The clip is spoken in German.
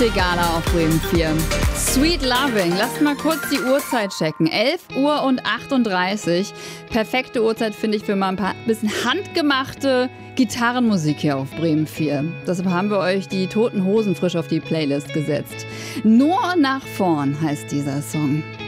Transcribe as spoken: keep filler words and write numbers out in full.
C-Gala auf Bremen vier. Sweet Loving. Lasst mal kurz die Uhrzeit checken. elf Uhr und achtunddreißig. Perfekte Uhrzeit, finde ich, für mal ein paar bisschen handgemachte Gitarrenmusik hier auf Bremen vier. Deshalb haben wir euch die Toten Hosen frisch auf die Playlist gesetzt. Nur nach vorn heißt dieser Song.